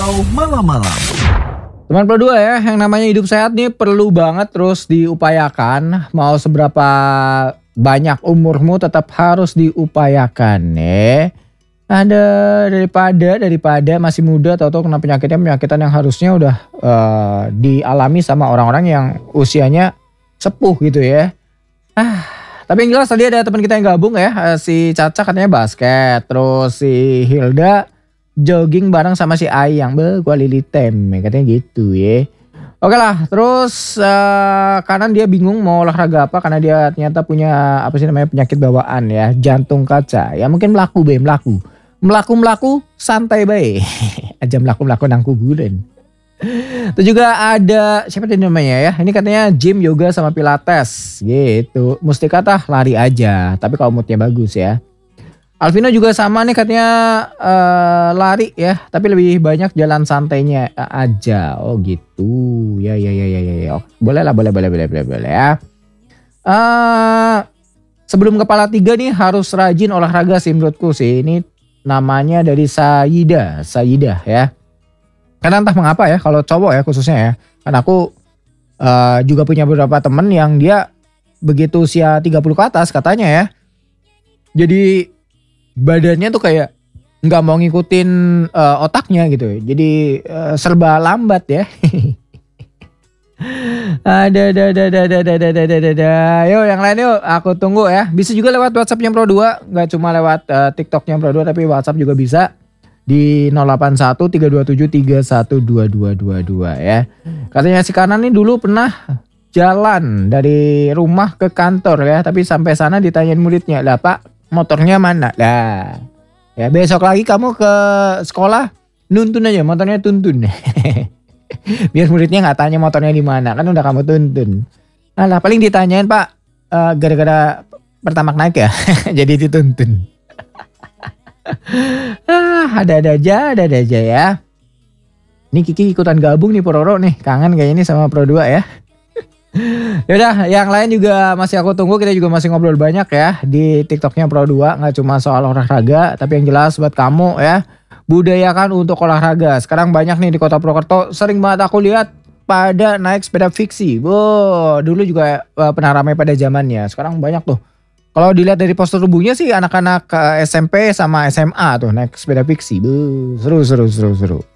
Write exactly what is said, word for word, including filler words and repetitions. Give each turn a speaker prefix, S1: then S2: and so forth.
S1: Malam-malam.
S2: Teman Pro dua ya, yang namanya hidup sehat nih perlu banget terus diupayakan. Mau seberapa banyak umurmu tetap harus diupayakan ya. Ada daripada daripada masih muda tahu-tahu kena penyakitnya penyakitan yang harusnya udah uh, dialami sama orang-orang yang usianya sepuh gitu ya. Ah, tapi yang jelas tadi ada teman kita yang gabung ya, si Caca katanya basket, terus si Hilda jogging bareng sama si Ayang. Be, gua lilitem katanya gitu ya. Oke lah, terus uh, karena dia bingung mau olahraga apa karena dia ternyata punya apa sih namanya penyakit bawaan ya, jantung kaca. Ya mungkin melaku be, melaku. Melaku-melaku santai bae. Aja melaku-melaku nang kuburan. Itu juga ada siapa tadi namanya ya? Ini katanya gym, yoga sama pilates gitu. Mustika tah lari aja, tapi kalau moodnya bagus ya. Alvino juga sama nih katanya uh, lari ya, tapi lebih banyak jalan santainya aja. Oh gitu. Ya ya ya ya ya. Oh, boleh lah, boleh boleh boleh boleh boleh ya. Uh, sebelum kepala tiga nih harus rajin olahraga sih menurutku sih. Ini namanya dari Sayida, Sayida ya. Karena entah mengapa ya kalau cowok ya khususnya ya. Karena aku uh, juga punya beberapa temen yang dia begitu usia tiga puluh ke atas katanya ya. Jadi badannya tuh kayak nggak mau ngikutin uh, otaknya gitu. Jadi uh, serba lambat ya. Ada ada ada ada ada ada ada ada ada. Yuk yang lain yuk aku tunggu ya. Bisa juga lewat WhatsApp-nya Pro dua, nggak cuma lewat uh, TikTok-nya Pro dua tapi WhatsApp juga bisa di nol delapan satu tiga dua tujuh tiga satu dua dua dua dua ya. Katanya si Kanan nih dulu pernah jalan dari rumah ke kantor ya, tapi sampai sana ditanyain muridnya, "Lah Pak, motornya mana?" Lah. Ya besok lagi kamu ke sekolah nuntun aja motornya, tuntun. Biar muridnya nggak tanya motornya di mana, kan udah kamu tuntun. Alah paling ditanyain, "Pak, uh, gara-gara pertamax naik ya?" Jadi dituntun. ah, ada-ada aja, ada-ada aja ya. Ini Kiki ikutan gabung nih Pororo nih, kangen kayaknya ini sama Pro dua ya. Yaudah, yang lain juga masih aku tunggu, kita juga masih ngobrol banyak ya di TikToknya Pro dua, nggak cuma soal olahraga, tapi yang jelas buat kamu ya. Budayakan untuk olahraga. Sekarang banyak nih di Kota Purwokerto, sering banget aku lihat pada naik sepeda fiksi. Wow, dulu juga uh, pernah ramai pada zamannya. Sekarang banyak tuh. Kalau dilihat dari postur tubuhnya sih anak-anak uh, S M P sama S M A tuh naik sepeda fiksi. Buh, seru seru seru seru.